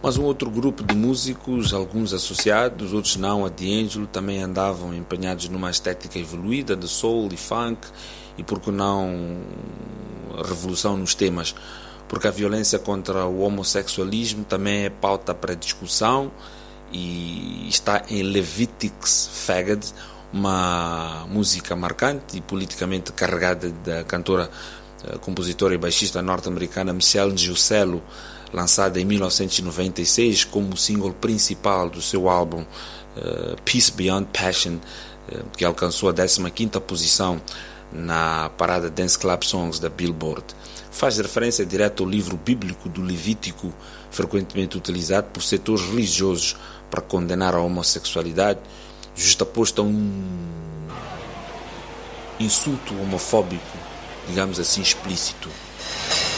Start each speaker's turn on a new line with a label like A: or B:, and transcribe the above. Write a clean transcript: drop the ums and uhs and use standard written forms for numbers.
A: Mas um outro grupo de músicos, alguns associados, outros não, a D'Angelo, também andavam empenhados numa estética evoluída de soul e funk, e por que não revolução nos temas, porque a violência contra o homossexualismo também é pauta para discussão, e está em Levitic's Faggot, uma música marcante e politicamente carregada da cantora, compositora e baixista norte-americana Michelle Giusello, lançada em 1996 como single principal do seu álbum Peace Beyond Passion, que alcançou a 15ª posição na parada Dance Club Songs da Billboard. Faz referência direta ao livro bíblico do Levítico, frequentemente utilizado por setores religiosos para condenar a homossexualidade, justaposto a um insulto homofóbico, digamos assim, explícito.